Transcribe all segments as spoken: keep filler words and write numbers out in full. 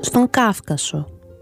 στον Κάφκασο.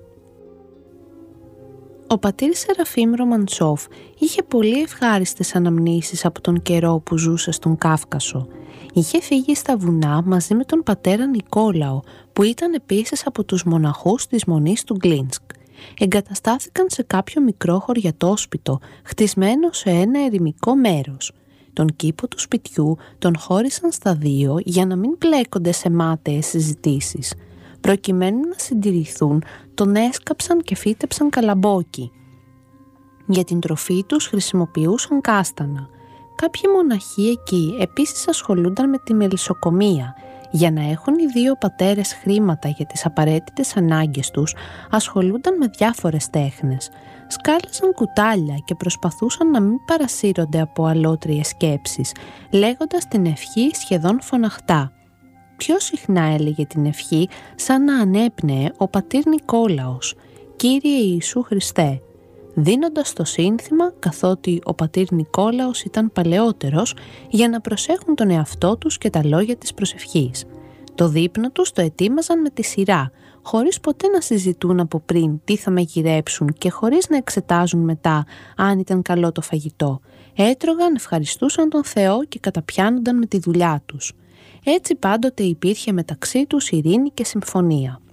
Ο πατήρ Σεραφείμ Ρομαντσόφ είχε πολύ ευχάριστες αναμνήσεις από τον καιρό που ζούσε στον Κάφκασο. Είχε φύγει στα βουνά μαζί με τον πατέρα Νικόλαο, που ήταν επίσης από τους μοναχούς της Μονής του Γκλίνσκ. Εγκαταστάθηκαν σε κάποιο μικρό χωριατόσπιτο, χτισμένο σε ένα ερημικό μέρος. Τον κήπο του σπιτιού τον χώρισαν στα δύο για να μην πλέκονται σε μάταιες συζητήσεις. Προκειμένου να συντηρηθούν, τον έσκαψαν και φύτεψαν καλαμπόκι. Για την τροφή τους χρησιμοποιούσαν κάστανα. Κάποιοι μοναχοί εκεί επίσης ασχολούνταν με τη μελισσοκομεία. Για να έχουν οι δύο πατέρες χρήματα για τις απαραίτητες ανάγκες τους, ασχολούνταν με διάφορες τέχνες. Σκάλιζαν κουτάλια και προσπαθούσαν να μην παρασύρονται από αλότριες σκέψεις, λέγοντας την ευχή σχεδόν φωναχτά. Πιο συχνά έλεγε την ευχή σαν να ανέπνεε ο πατήρ Νικόλαος, «Κύριε Ιησού Χριστέ», δίνοντας το σύνθημα, καθότι ο πατήρ Νικόλαος ήταν παλαιότερος, για να προσέχουν τον εαυτό τους και τα λόγια της προσευχής. Το δείπνο τους το ετοίμαζαν με τη σειρά, χωρίς ποτέ να συζητούν από πριν τι θα μαγειρέψουν και χωρίς να εξετάζουν μετά αν ήταν καλό το φαγητό. Έτρωγαν, ευχαριστούσαν τον Θεό και καταπιάνονταν με τη δουλειά τους. Έτσι πάντοτε υπήρχε μεταξύ τους ειρήνη και συμφωνία.